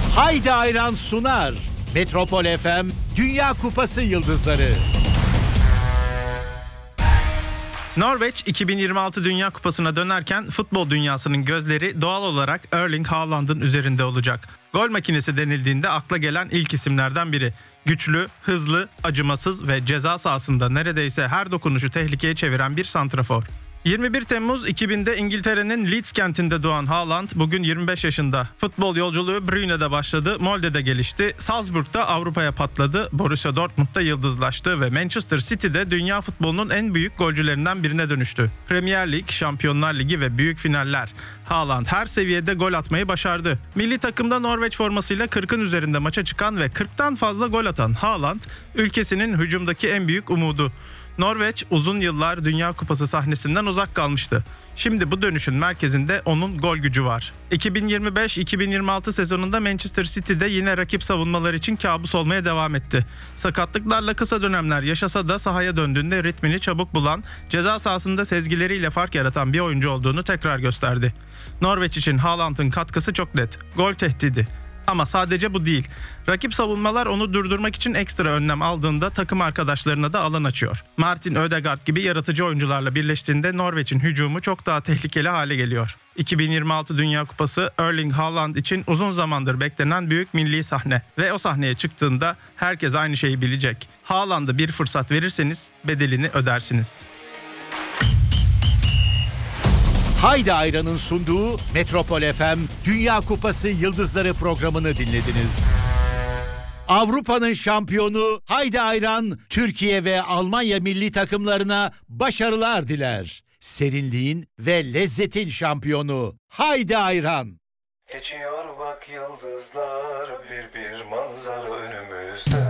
Haydi Ayran sunar. Metropol FM Dünya Kupası Yıldızları. Norveç 2026 Dünya Kupası'na dönerken futbol dünyasının gözleri doğal olarak Erling Haaland'ın üzerinde olacak. Gol makinesi denildiğinde akla gelen ilk isimlerden biri. Güçlü, hızlı, acımasız ve ceza sahasında neredeyse her dokunuşu tehlikeye çeviren bir santrafor. 21 Temmuz 2000'de İngiltere'nin Leeds kentinde doğan Haaland bugün 25 yaşında. Futbol yolculuğu Brünne'de başladı, Molde'de gelişti, Salzburg'da Avrupa'ya patladı, Borussia Dortmund'da yıldızlaştı ve Manchester City'de dünya futbolunun en büyük golcülerinden birine dönüştü. Premier Lig, Şampiyonlar Ligi ve büyük finaller. Haaland her seviyede gol atmayı başardı. Milli takımda Norveç formasıyla 40'ın üzerinde maça çıkan ve 40'tan fazla gol atan Haaland, ülkesinin hücumdaki en büyük umudu. Norveç uzun yıllar Dünya Kupası sahnesinden uzak kalmıştı. Şimdi bu dönüşün merkezinde onun gol gücü var. 2025-2026 sezonunda Manchester City'de yine rakip savunmalar için kabus olmaya devam etti. Sakatlıklarla kısa dönemler yaşasa da sahaya döndüğünde ritmini çabuk bulan, ceza sahasında sezgileriyle fark yaratan bir oyuncu olduğunu tekrar gösterdi. Norveç için Haaland'ın katkısı çok net. Gol tehdidi. Ama sadece bu değil. Rakip savunmalar onu durdurmak için ekstra önlem aldığında takım arkadaşlarına da alan açıyor. Martin Ødegaard gibi yaratıcı oyuncularla birleştiğinde Norveç'in hücumu çok daha tehlikeli hale geliyor. 2026 Dünya Kupası Erling Haaland için uzun zamandır beklenen büyük milli sahne. Ve o sahneye çıktığında herkes aynı şeyi bilecek. Haaland'a bir fırsat verirseniz bedelini ödersiniz. Haydi Ayran'ın sunduğu Metropol FM Dünya Kupası Yıldızları programını dinlediniz. Avrupa'nın şampiyonu Haydi Ayran, Türkiye ve Almanya milli takımlarına başarılar diler. Serinliğin ve lezzetin şampiyonu Haydi Ayran. Geçiyor bak yıldızlar bir bir manzara önümüzde.